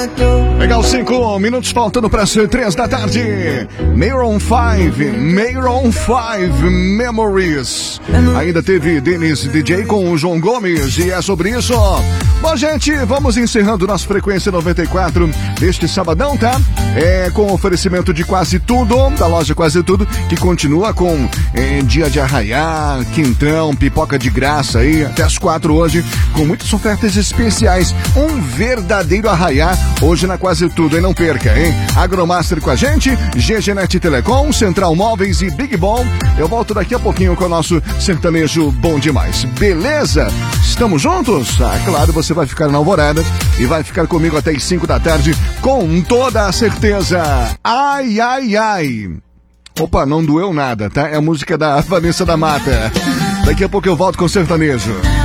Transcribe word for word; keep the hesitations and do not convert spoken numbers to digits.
Legal, cinco minutos faltando para ser três da tarde. Maroon five, Maroon five Memories. Ainda teve Dennis D J com o João Gomes e é sobre isso. Bom, gente, vamos encerrando nossa frequência noventa e quatro deste sabadão, tá? É com oferecimento de Quase Tudo, da loja Quase Tudo, que continua com é, dia de arraiar, quintão, pipoca de graça aí, até as quatro hoje, com muitas ofertas especiais. Um verdadeiro arraiar hoje na Quase Tudo, e não perca, hein? Agromaster com a gente, G G Net Telecom, Central Móveis e Big Bom. Eu volto daqui a pouquinho com o nosso sertanejo bom demais. Beleza? Estamos juntos? Ah, claro, você vai ficar na Alvorada e vai ficar comigo até as cinco da tarde, com toda a certeza. Ai, ai, ai. Opa, não doeu nada, tá? É a música da Vanessa da Mata. Daqui a pouco eu volto com o sertanejo.